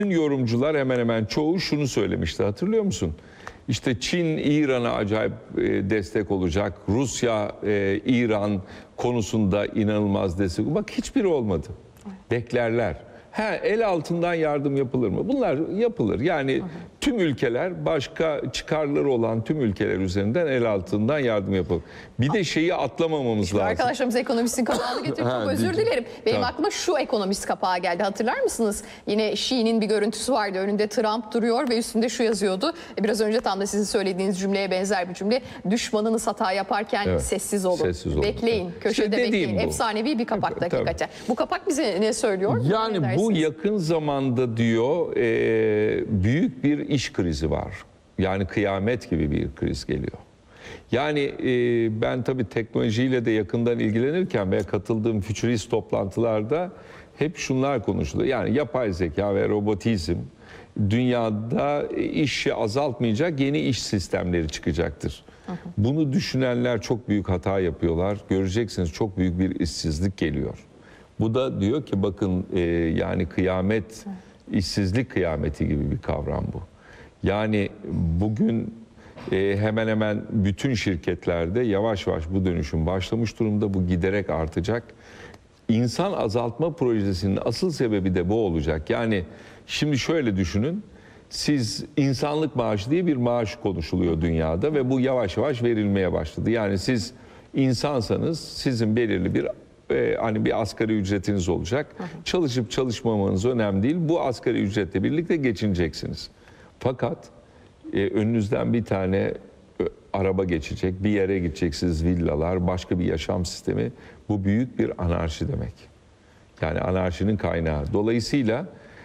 Yorumcular hemen hemen çoğu şunu söylemişti, hatırlıyor musun? İşte Çin İran'a acayip destek olacak. Rusya İran konusunda inanılmaz destek. Bak hiçbiri olmadı. Beklerler. El altından yardım yapılır mı? Bunlar yapılır. Yani tüm ülkeler, başka çıkarları olan tüm ülkeler üzerinden el altından yardım yapılır. Bir de şeyi atlamamamız Şimdi lazım. arkadaşlarımız ekonomistin kapağını getirip çok özür dilerim. Benim Tamam. aklıma şu ekonomist kapağı geldi. Hatırlar mısınız? Yine Xi'nin bir görüntüsü vardı. Önünde Trump duruyor ve üstünde şu yazıyordu. Biraz önce tam da sizin söylediğiniz cümleye benzer bir cümle. Düşmanınız hata yaparken sessiz olun. Sessiz olun. Bekleyin. Köşede bekleyin. Bu. Efsanevi bir kapak hakikaten. Bu kapak bize ne söylüyor? Yani bu yakın zamanda diyor büyük bir iş krizi var. Yani kıyamet gibi bir kriz geliyor. Yani ben tabii teknolojiyle de yakından ilgilenirken ve katıldığım fütürist toplantılarda hep şunlar konuşuluyor. Yani yapay zeka ve robotizm dünyada işi azaltmayacak yeni iş sistemleri çıkacaktır. Bunu düşünenler çok büyük hata yapıyorlar. Göreceksiniz çok büyük bir işsizlik geliyor. Bu da diyor ki bakın yani kıyamet, işsizlik kıyameti gibi bir kavram bu. Yani bugün hemen hemen bütün şirketlerde yavaş yavaş bu dönüşüm başlamış durumda. Bu giderek artacak. İnsan azaltma projesinin asıl sebebi de bu olacak. Yani şimdi şöyle düşünün. Siz insanlık maaşı diye bir maaş konuşuluyor dünyada ve bu yavaş yavaş verilmeye başladı. Yani siz insansanız sizin belirli bir hani bir asgari ücretiniz olacak. Çalışıp çalışmamanız önemli değil. Bu asgari ücretle birlikte geçineceksiniz. Fakat önünüzden bir tane araba geçecek, bir yere gideceksiniz, villalar, başka bir yaşam sistemi. Bu büyük bir anarşi demek. Yani anarşinin kaynağı. Dolayısıyla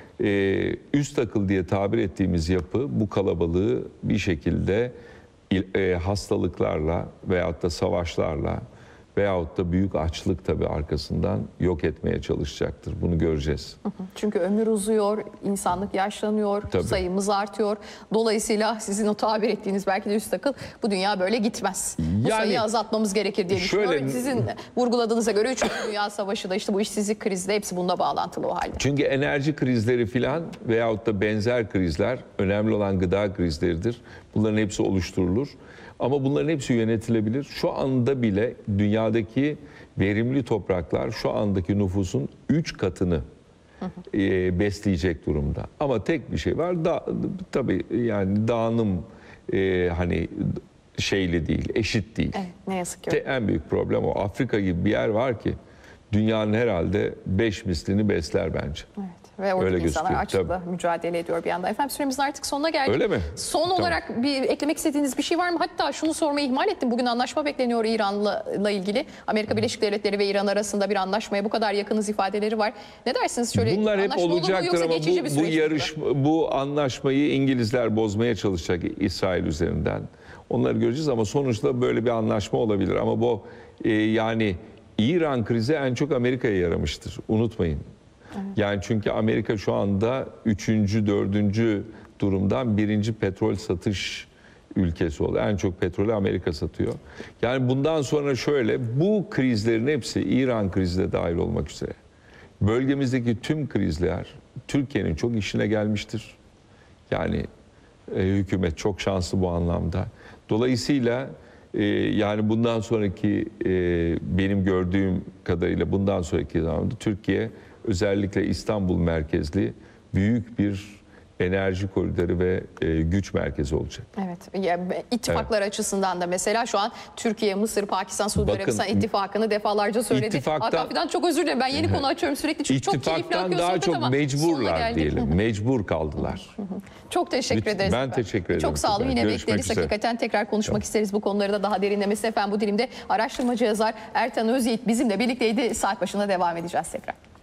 üst akıl diye tabir ettiğimiz yapı bu kalabalığı bir şekilde hastalıklarla veyahut da savaşlarla veyahut da büyük açlık tabii arkasından yok etmeye çalışacaktır. Bunu göreceğiz. Çünkü ömür uzuyor, insanlık yaşlanıyor, sayımız artıyor. Dolayısıyla sizin o tabir ettiğiniz belki de üst akıl bu dünya böyle gitmez. Bu sayıyı azaltmamız gerekir diye düşünüyorum. Sizin vurguladığınıza göre 3. Dünya Savaşı da işte bu işsizlik krizi de hepsi bunda bağlantılı o halde. Çünkü enerji krizleri filan veyahut da benzer krizler önemli olan gıda krizleridir. Bunların hepsi oluşturulur. Ama bunların hepsi yönetilebilir. Şu anda bile dünyadaki verimli topraklar şu andaki nüfusun 3 katını besleyecek durumda. Ama tek bir şey var. Tabii yani dağınım hani şeyli değil, eşit değil. Evet, ne yazık ki. En büyük problem o. Afrika gibi bir yer var ki dünyanın herhalde 5 mislini besler bence. Evet. Ve oradaki insanlar açlıkla mücadele ediyor bir yandan. Efendim süremizin artık sonuna geldik. Öyle mi? Son olarak bir eklemek istediğiniz bir şey var mı? Hatta şunu sormayı ihmal ettim. Bugün anlaşma bekleniyor İran'la ilgili. Amerika Birleşik Devletleri ve İran arasında bir anlaşmaya bu kadar yakınız ifadeleri var. Ne dersiniz? Şöyle bunlar hep olacaktır ama bu anlaşmayı İngilizler bozmaya çalışacak İsrail üzerinden. Onları göreceğiz ama sonuçta böyle bir anlaşma olabilir. Ama bu yani İran krizi en çok Amerika'ya yaramıştır. Unutmayın. Yani çünkü Amerika şu anda 3. 4. durumdan 1. petrol satış ülkesi oldu. En çok petrolü Amerika satıyor. Yani bundan sonra şöyle, bu krizlerin hepsi İran krizi de dahil olmak üzere. Bölgemizdeki tüm krizler Türkiye'nin çok işine gelmiştir. Yani hükümet çok şanslı bu anlamda. Dolayısıyla yani bundan sonraki benim gördüğüm kadarıyla bundan sonraki zamanda Türkiye özellikle İstanbul merkezli büyük bir enerji koridoru ve güç merkezi olacak. Evet. İttifaklar açısından da mesela şu an Türkiye, Mısır, Pakistan, Suudi Arabistan ittifakını defalarca söyledi. Hakan çok özür dilerim. Ben yeni konu açıyorum sürekli çünkü çok keyifli akıyor daha çok ama mecburlar diyelim. Mecbur kaldılar. Çok teşekkür ederiz. Ben teşekkür ederim. Çok sağ olun. Yine bekleriz. Hakikaten tekrar konuşmak isteriz bu konuları da daha derinlemesine. Efendim bu dilimde araştırmacı yazar Ertan Özyiğit bizimle birlikteydi. Saat başında devam edeceğiz tekrar.